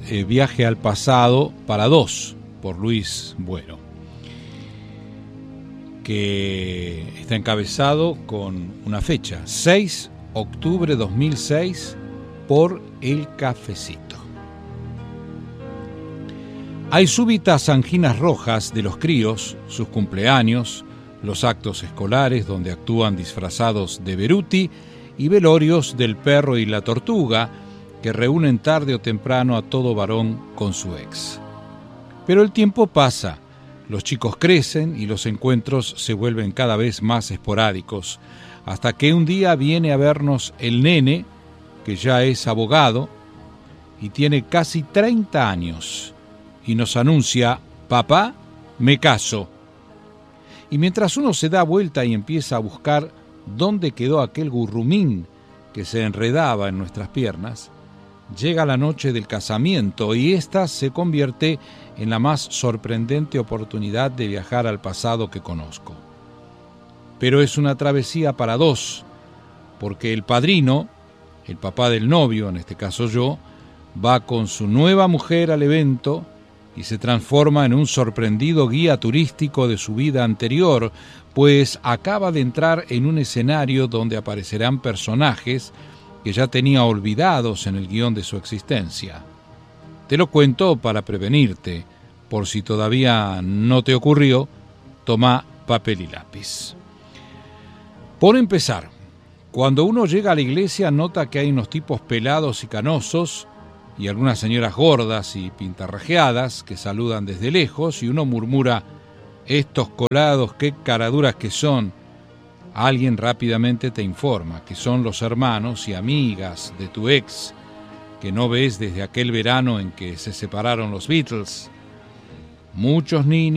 Viaje al pasado para dos, por Luis Bueno, que está encabezado con una fecha, 6 de octubre 2006, por El Cafecito. Hay súbitas anginas rojas de los críos, sus cumpleaños, los actos escolares donde actúan disfrazados de Beruti y velorios del perro y la tortuga que reúnen tarde o temprano a todo varón con su ex. Pero el tiempo pasa, los chicos crecen y los encuentros se vuelven cada vez más esporádicos, hasta que un día viene a vernos el nene, que ya es abogado y tiene casi 30 años, y nos anuncia: papá, me caso. Y mientras uno se da vuelta y empieza a buscar dónde quedó aquel gurrumín que se enredaba en nuestras piernas, llega la noche del casamiento y ésta se convierte en la más sorprendente oportunidad de viajar al pasado que conozco. Pero es una travesía para dos, porque el padrino, el papá del novio, en este caso yo, va con su nueva mujer al evento y se transforma en un sorprendido guía turístico de su vida anterior, pues acaba de entrar en un escenario donde aparecerán personajes que ya tenía olvidados en el guión de su existencia. Te lo cuento para prevenirte, por si todavía no te ocurrió, toma papel y lápiz. Por empezar, cuando uno llega a la iglesia nota que hay unos tipos pelados y canosos y algunas señoras gordas y pintarrajeadas que saludan desde lejos y uno murmura: estos colados, qué caraduras que son. Alguien rápidamente te informa que son los hermanos y amigas de tu ex, que no ves desde aquel verano en que se separaron los Beatles. Muchos niños